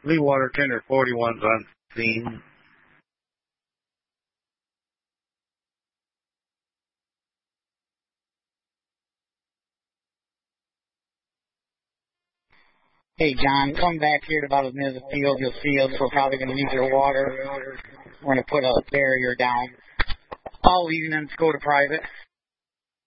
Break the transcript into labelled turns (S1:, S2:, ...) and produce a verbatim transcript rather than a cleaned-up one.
S1: Lee Water Tender forty-one's on scene.
S2: Hey, John, come back here about as near the field. You'll see us. We're probably going to use your water. We're going to put a barrier down. I'll leave and then go to private.